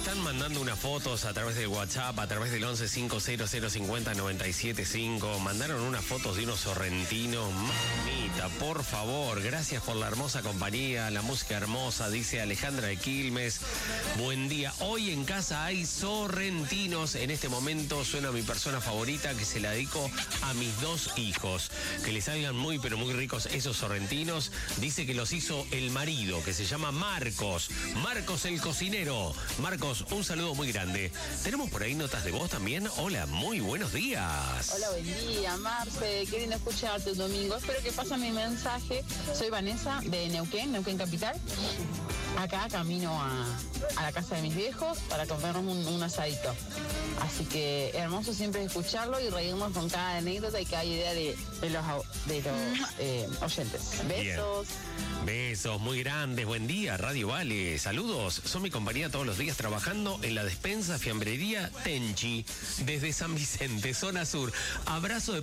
están mandando unas fotos a través del WhatsApp, a través del 1150050975. Mandaron unas fotos de unos sorrentinos. Mamita, por favor, gracias por la hermosa compañía, la música hermosa, dice Alejandra de Quilmes. Buen día. Hoy en casa hay sorrentinos. En este momento suena mi persona favorita, que se la dedico a mis dos hijos. Que les salgan muy, pero muy ricos esos sorrentinos. Dice que los hizo el marido, que se llama Marcos. Marcos el cocinero. Marcos, un saludo muy grande. Tenemos por ahí notas de voz también. Hola, muy buenos días. Hola, buen día, Marce. Qué lindo escucharte el domingo. Espero que pasen mi mensaje. Soy Vanessa de Neuquén Capital. Acá camino a la casa de mis viejos para comernos un asadito. Así que hermoso siempre escucharlo y reírnos con cada anécdota y cada idea de los oyentes. Besos. Bien. Besos muy grandes, buen día, Radio Vale, saludos, son mi compañía todos los días trabajando en la despensa fiambrería Tenchi, desde San Vicente, zona sur, abrazo de